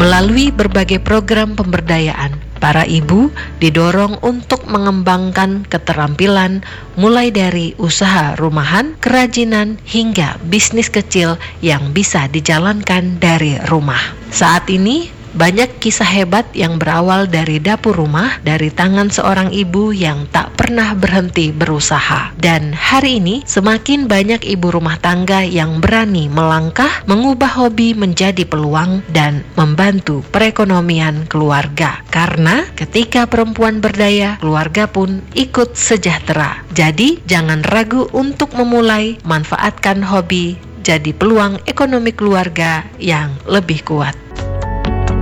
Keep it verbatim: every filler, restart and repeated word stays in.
Melalui berbagai program pemberdayaan, para ibu didorong untuk mengembangkan keterampilan mulai dari usaha rumahan, kerajinan, hingga bisnis kecil yang bisa dijalankan dari rumah. Saat ini, banyak kisah hebat yang berawal dari dapur rumah, dari tangan seorang ibu yang tak pernah berhenti berusaha. Dan hari ini, semakin banyak ibu rumah tangga yang berani melangkah, mengubah hobi menjadi peluang, dan membantu perekonomian keluarga. Karena ketika perempuan berdaya, keluarga pun ikut sejahtera. Jadi, jangan ragu untuk memulai, manfaatkan hobi jadi peluang ekonomi keluarga yang lebih kuat.